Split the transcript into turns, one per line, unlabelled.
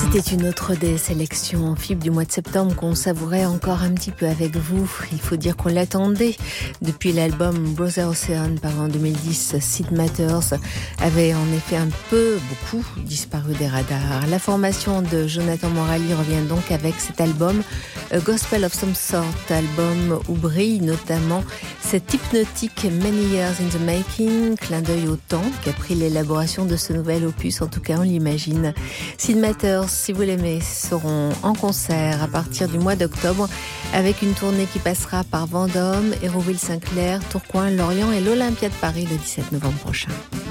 C'était une autre des sélections en FIB du mois de septembre qu'on savourait encore un petit peu avec vous. Il faut dire qu'on l'attendait. Depuis l'album Brother Ocean paru en 2010, Sid Matters avait en effet beaucoup disparu des radars. La formation de Jonathan Morali revient donc avec cet album A Gospel of Some Sort, album où brille notamment cet hypnotique Many Years in the Making, clin d'œil au temps qu'a pris l'élaboration de ce nouvel opus, en tout cas on l'imagine. Sid Matters, si vous l'aimez, seront en concert à partir du mois d'octobre avec une tournée qui passera par Vendôme, Hérouville-Saint-Clair, Tourcoing, Lorient et l'Olympia de Paris le 17 novembre prochain.